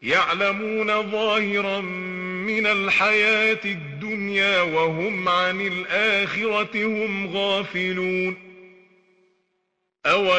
يعلمون ظاهرا من الحياة الدنيا وهم عن الآخرة هم غافلون.